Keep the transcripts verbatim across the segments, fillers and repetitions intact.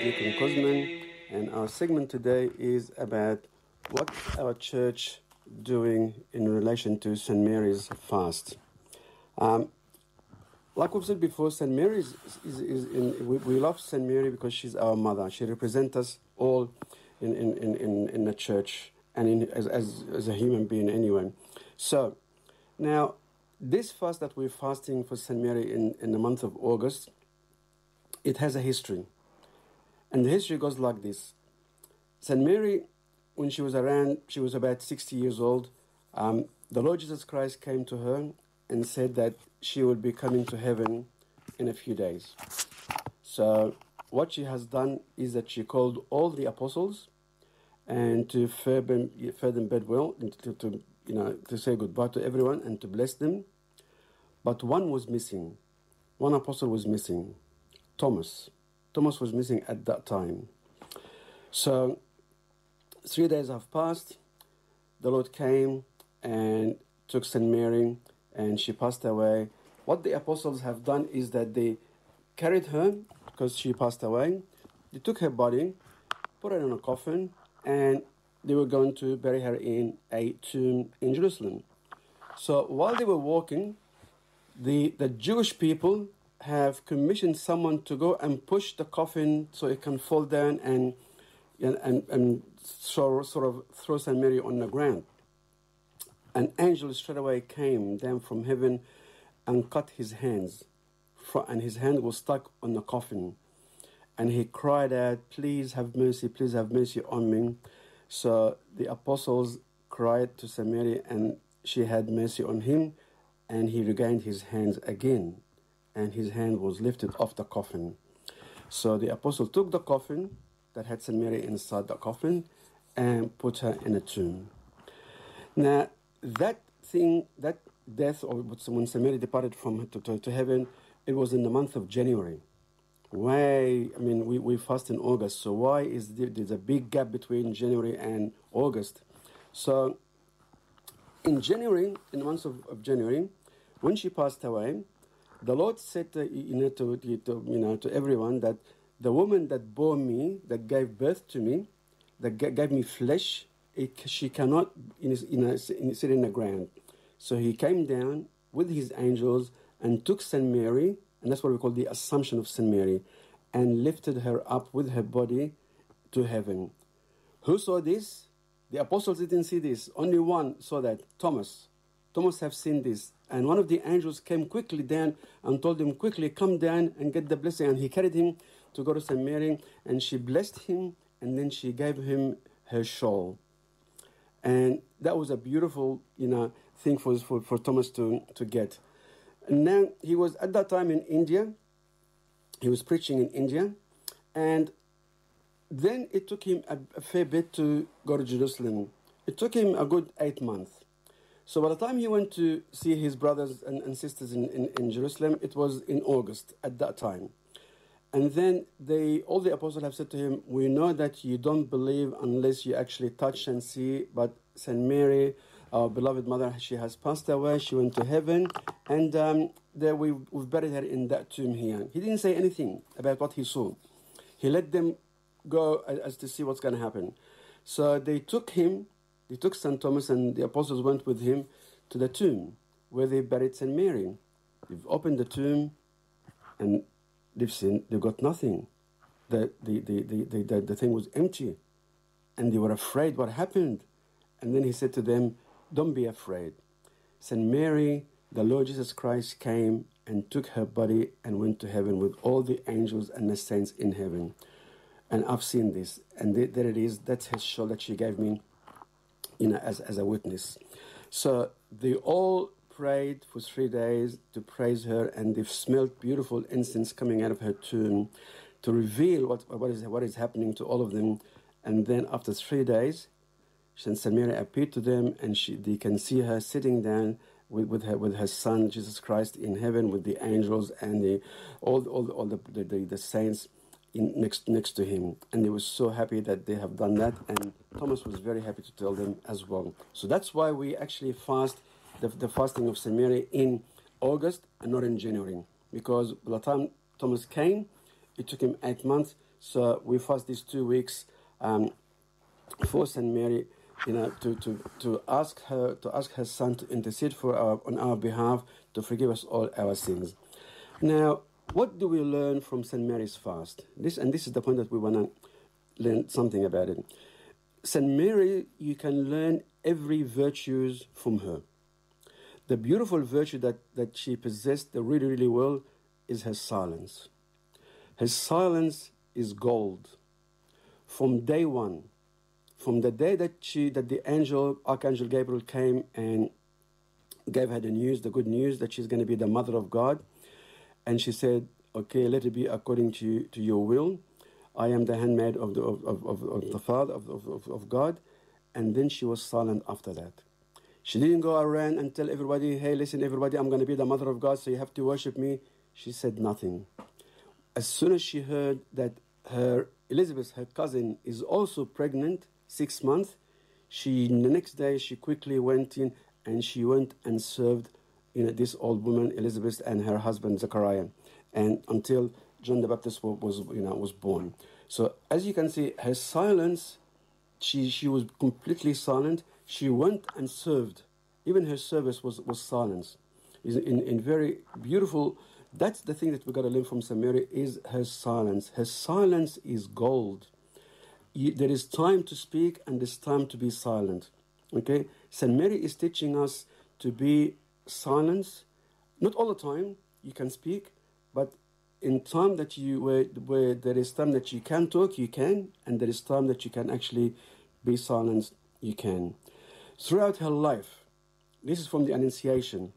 Deacon Kozman, and our segment today is about what's our church doing in relation to Saint Mary's fast. Um, like we've said before, Saint Mary is, is, is in, we, we love Saint Mary because she's our mother. She represents us all in, in, in, in, in the church and in, as, as, as a human being anyway. So, now, this fast that we're fasting for Saint Mary in, in the month of August, it has a history. And the history goes like this. Saint Mary, when she was around, she was about sixty years old, um, the Lord Jesus Christ came to her and said that she would be coming to heaven in a few days. So what she has done is that she called all the apostles and to fare them, fare them bedwell, and to, to, you know, to say goodbye to everyone and to bless them. But one was missing. One apostle was missing. Thomas. Thomas was missing at that time. So, three days have passed. The Lord came and took Saint Mary, and she passed away. What the apostles have done is that they carried her, because she passed away. They took her body, put her in a coffin, and they were going to bury her in a tomb in Jerusalem. So, while they were walking, the, the Jewish people have commissioned someone to go and push the coffin so it can fall down and and and, and so, sort of throw Saint Mary on the ground. An angel straight away came down from heaven and cut his hands, and his hand was stuck on the coffin. And he cried out, "Please have mercy, please have mercy on me." So the apostles cried to Saint Mary, and she had mercy on him, and he regained his hands again. And his hand was lifted off the coffin. So the apostle took the coffin that had Saint Mary inside the coffin and put her in a tomb. Now, that thing, that death, or when Saint Mary departed from to, to, to heaven, it was in the month of January. Why? I mean, we, we fast in August, so why is there there's a big gap between January and August? So, in January, in the month of, of January, when she passed away, the Lord said to, you know, to, to, you know, to everyone that the woman that bore me, that gave birth to me, that gave me flesh, it, she cannot you know, you know, sit in the ground. So he came down with his angels and took Saint Mary, and that's what we call the Assumption of Saint Mary, and lifted her up with her body to heaven. Who saw this? The apostles didn't see this. Only one saw that, Thomas. Thomas have seen this. And one of the angels came quickly down and told him, quickly, come down and get the blessing. And he carried him to go to Saint Mary, and she blessed him, and then she gave him her shawl. And that was a beautiful, you know, thing for, for, for Thomas to, to get. And now, he was at that time in India. He was preaching in India. And then it took him a, a fair bit to go to Jerusalem. It took him a good eight months. So by the time he went to see his brothers and, and sisters in, in, in Jerusalem, it was in August at that time. And then they, all the apostles have said to him, we know that you don't believe unless you actually touch and see, but Saint Mary, our beloved mother, she has passed away, she went to heaven, and um, there we, we've buried her in that tomb here. He didn't say anything about what he saw. He let them go as, as to see what's going to happen. So they took him, They took Saint Thomas, and the apostles went with him to the tomb where they buried Saint Mary. They've opened the tomb, and they've seen they've got nothing. The the, the, the, the, the, the thing was empty, and they were afraid what happened. And then he said to them, don't be afraid. Saint Mary, the Lord Jesus Christ, came and took her body and went to heaven with all the angels and the saints in heaven. And I've seen this, and there it is. That's his shawl that she gave me, you know, as, as a witness. So they all prayed for three days to praise her, and they've smelled beautiful incense coming out of her tomb to reveal what, what, is, what is happening to all of them. And then after three days, Saint Mary appeared to them, and she, they can see her sitting down with, with her with her son, Jesus Christ, in heaven with the angels and the, all, all, all the, the, the, the saints in, next next to him. And they were so happy that they have done that, and Thomas was very happy to tell them as well. So that's why we actually fast the, the fasting of Saint Mary in August and not in January, because by the time Thomas came, it took him eight months, So we fast these two weeks um, for Saint Mary, you know, to, to, to ask her to ask her son to intercede for our on our behalf, to forgive us all our sins. Now, what do we learn from Saint Mary's fast? This and this is the point that we want to learn something about it. Saint Mary, you can learn every virtues from her. The beautiful virtue that, that she possessed the really, really well is her silence. Her silence is gold. From day one, from the day that she that the angel, Archangel Gabriel came and gave her the news, the good news that she's going to be the mother of God, and she said, okay, let it be according to, to your will. I am the handmaid of the, of, of, of, of the Father, of, of, of God. And then she was silent after that. She didn't go around and tell everybody, hey, listen, everybody, I'm going to be the mother of God, so you have to worship me. She said nothing. As soon as she heard that her Elizabeth, her cousin, is also pregnant, six months, she the next day she quickly went in and she went and served, you know, this old woman, Elizabeth, and her husband, Zechariah, and until John the Baptist was, you know, was born. So as you can see, her silence, she she was completely silent. She went and served. Even her service was, was silence. In, in very beautiful, that's the thing that we got to learn from Saint Mary, is her silence. Her silence is gold. You, there is time to speak and there's time to be silent. Okay? Saint Mary is teaching us to be silent. Not all the time you can speak, but in time that you where, where there is time that you can talk, you can, and there is time that you can actually be silent, you can. Throughout her life, this is from the Annunciation,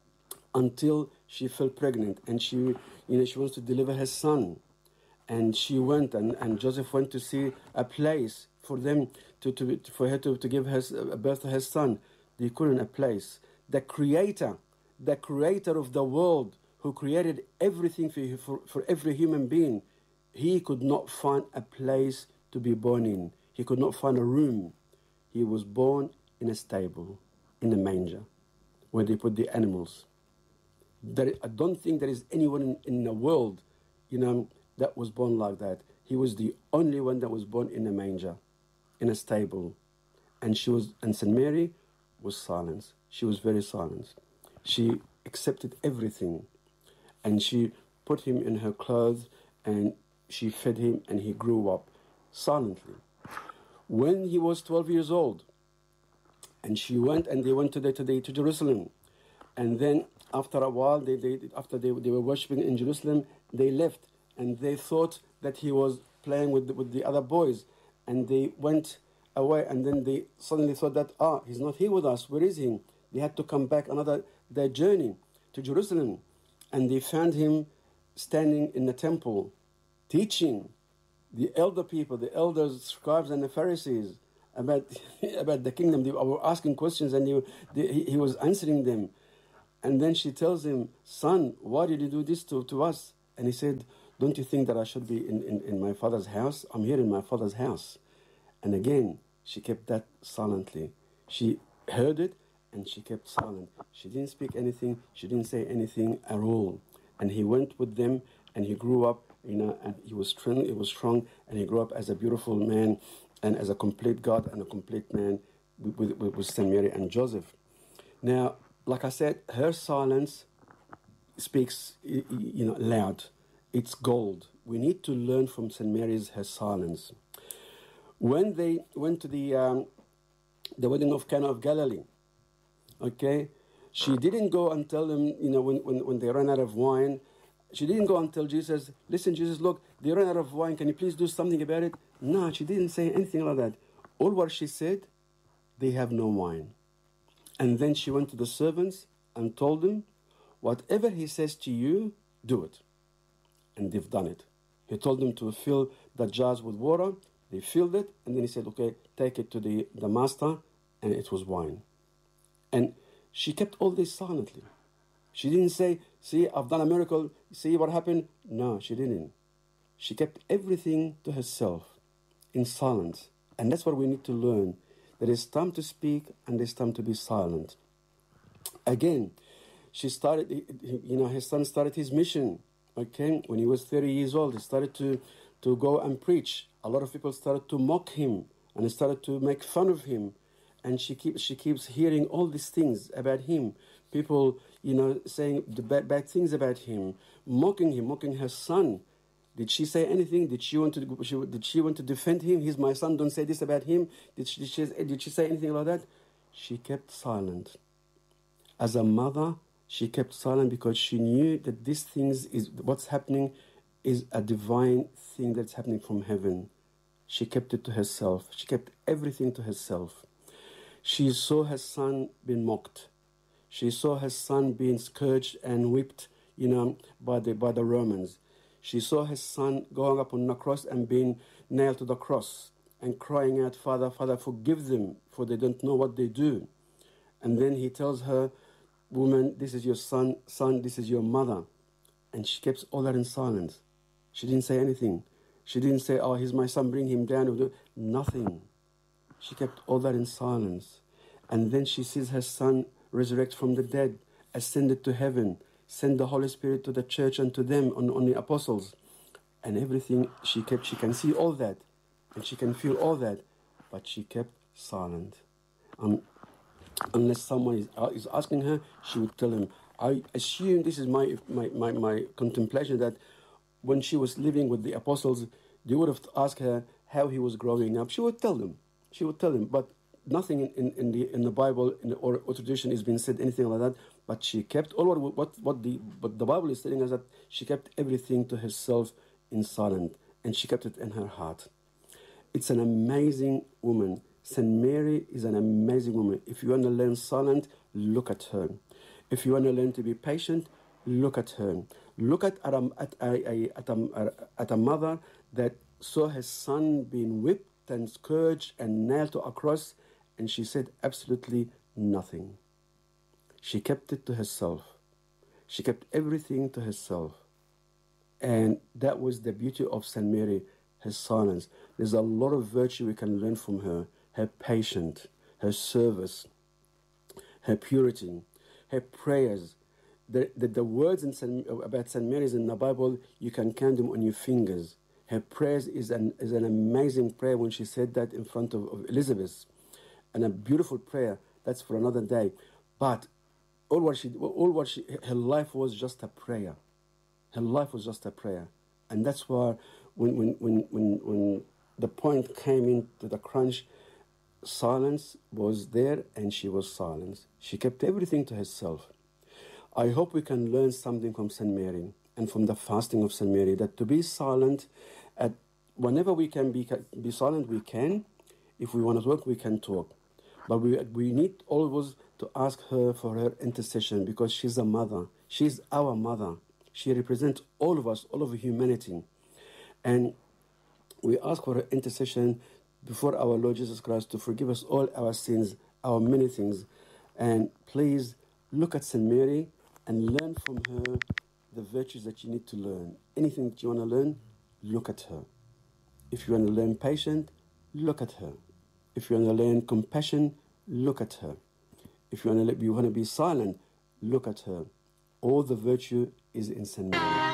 until she fell pregnant and she, you know, she wants to deliver her son, and she went and, and Joseph went to see a place for them to, to for her to, to give her birth to her son. They couldn't a place. The Creator, the Creator of the world, who created everything for, for, for every human being, he could not find a place to be born in. He could not find a room. He was born in a stable, in a manger, where they put the animals. There, I don't think there is anyone in, in the world, you know, that was born like that. He was the only one that was born in a manger, in a stable. And she was, and Saint Mary was silent. She was very silent. She accepted everything. And she put him in her clothes and she fed him and he grew up silently. When he was twelve years old, and she went and they went to, the, to, the, to Jerusalem. And then after a while, they, they, after they, they were worshipping in Jerusalem, they left. And they thought that he was playing with the, with the other boys. And they went away and then they suddenly thought that, ah, he's not here with us. Where is he? They had to come back another their journey to Jerusalem. And they found him standing in the temple, teaching the elder people, the elders, scribes, and the Pharisees about about the kingdom. They were asking questions, and he, they, he, he was answering them. And then she tells him, "Son, why did you do this to, to us?" And he said, "Don't you think that I should be in, in, in my father's house? I'm here in my father's house." And again, she kept that silently. She heard it, and she kept silent. She didn't speak anything. She didn't say anything at all. And he went with them, and he grew up, you know, and he was strong, he was strong, and he grew up as a beautiful man, and as a complete God and a complete man with, with, with Saint Mary and Joseph. Now, like I said, her silence speaks, you know, loud. It's gold. We need to learn from Saint Mary's her silence. When they went to the um, the wedding of Cana of Galilee, okay, she didn't go and tell them, you know, when, when, when they ran out of wine, she didn't go and tell Jesus, "Listen, Jesus, look, they ran out of wine. Can you please do something about it?" No, she didn't say anything like that. All what she said, "They have no wine." And then she went to the servants and told them, "Whatever he says to you, do it." And they've done it. He told them to fill the jars with water. They filled it, and then he said, "Okay, take it to the, the master," and it was wine. And she kept all this silently. She didn't say, "See, I've done a miracle. See what happened?" No, she didn't. She kept everything to herself in silence. And that's what we need to learn. There is time to speak and there's time to be silent. Again, she started, you know, her son started his mission. Okay, when he was thirty years old, he started to, to go and preach. A lot of people started to mock him and started to make fun of him. And she keeps she keeps hearing all these things about him. People, you know, saying the bad, bad things about him, mocking him, mocking her son. Did she say anything? Did she want to? Did she want to defend him? He's my son. Don't say this about him. Did she? Did she, did she say anything like that? She kept silent. As a mother, she kept silent because she knew that these things is what's happening is a divine thing that's happening from heaven. She kept it to herself. She kept everything to herself. She saw her son being mocked. She saw her son being scourged and whipped, you know, by the by the Romans. She saw her son going up on the cross and being nailed to the cross and crying out, Father, Father, forgive them, for they don't know what they do. And then he tells her, woman, this is your son, son, this is your mother. And she kept all that in silence. She didn't say anything. She didn't say, oh, he's my son, bring him down. Nothing. She kept all that in silence. And then she sees her son resurrect from the dead, ascended to heaven, send the Holy Spirit to the church and to them, on, on the apostles. And everything she kept, she can see all that. And she can feel all that. But she kept silent. Um, unless someone is, uh, is asking her, she would tell him. I assume, this is my, my, my, my contemplation, that when she was living with the apostles, they would have asked her how he was growing up. She would tell them. She would tell him. But nothing in, in, in the in the Bible in the, or, or tradition is being said, anything like that. But she kept, all what, what, what the but the Bible is telling us, that she kept everything to herself in silence. And she kept it in her heart. It's an amazing woman. Saint Mary is an amazing woman. If you want to learn silent, look at her. If you want to learn to be patient, look at her. Look at, at, a, at, a, at, a, at a mother that saw her son being whipped and scourged and nailed to a cross, and she said absolutely nothing. She kept it to herself. She kept everything to herself. And that was the beauty of Saint Mary, her silence. There's a lot of virtue we can learn from her. Her patience, her service, her purity, her prayers. The, the, the words in Saint, about Saint Mary's in the Bible, you can count them on your fingers. Her prayers is an, is an amazing prayer when she said that in front of, of Elizabeth. And a beautiful prayer. That's for another day. But all what she, all what she, her life was just a prayer. Her life was just a prayer. And that's why when, when, when, when, when the point came into the crunch, silence was there and she was silent. She kept everything to herself. I hope we can learn something from Saint Mary and from the fasting of Saint Mary, that to be silent, at whenever we can be, be silent, we can. If we want to talk, we can talk. But we, we need always to ask her for her intercession, because she's a mother. She's our mother. She represents all of us, all of humanity. And we ask for her intercession before our Lord Jesus Christ to forgive us all our sins, our many things. And please look at Saint Mary and learn from her the virtues that you need to learn. Anything that you want to learn, look at her. If you want to learn patience, look at her. If you want to learn compassion, look at her. If you want to, you want to be silent, look at her. All the virtue is in Saint Mary.